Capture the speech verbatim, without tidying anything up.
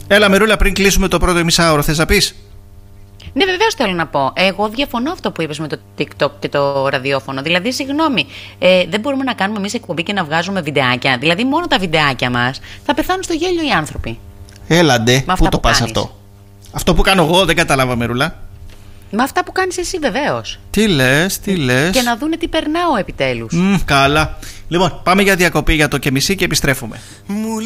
Έλα, Μερούλα, πριν κλείσουμε το πρώτο μισάωρο, θες να πεις? Ναι, βεβαίως θέλω να πω. Εγώ διαφωνώ αυτό που είπες με το TikTok και το ραδιόφωνο. Δηλαδή, συγγνώμη, ε, δεν μπορούμε να κάνουμε εμείς εκπομπή και να βγάζουμε βιντεάκια. Δηλαδή, μόνο τα βιντεάκια μας θα πεθάνουν στο γέλιο οι άνθρωποι. Έλαντε, πού το που πας κάνεις. αυτό? Αυτό που κάνω εγώ δεν κατάλαβα, Μερούλα. Με αυτά που κάνεις εσύ, βεβαίως. Τι λες, τι λες. Και να δούνε τι περνάω επιτέλους. Μ, καλά. Λοιπόν, πάμε για διακοπή για το και μισή και επιστρέφουμε.